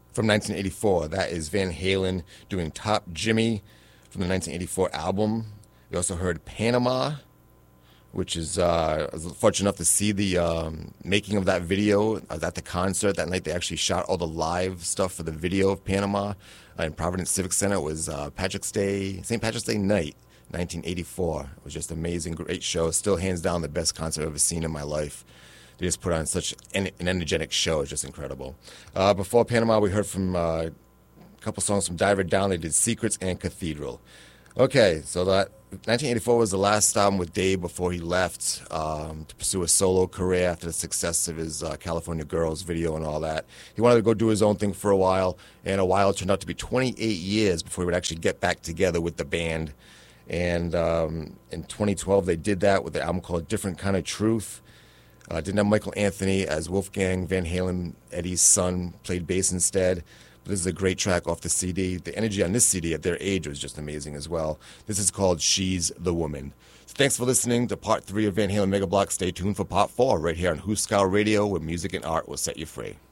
from 1984. That is Van Halen doing Top Jimmy from the 1984 album. We also heard Panama, which is I was fortunate enough to see the making of that video. I was at the concert that night. They actually shot all the live stuff for the video of Panama in Providence Civic Center. It was St. Patrick's Day night, 1984. It was just amazing, great show. Still hands down the best concert I've ever seen in my life. They just put on such an energetic show. It's just incredible. Before Panama, we heard from a couple songs from Diver Down. They did Secrets and Cathedral. Okay, so that 1984 was the last album with Dave before he left to pursue a solo career after the success of his California Girls video and all that. He wanted to go do his own thing for a while, and a while turned out to be 28 years before he would actually get back together with the band. And in 2012, they did that with the album called Different Kind of Truth. Didn't have Michael Anthony as Wolfgang Van Halen, Eddie's son, played bass instead. But this is a great track off the CD. The energy on this CD at their age was just amazing as well. This is called She's the Woman. So thanks for listening to Part 3 of Van Halen Mega Block. Stay tuned for Part 4 right here on Huskar Radio, where music and art will set you free.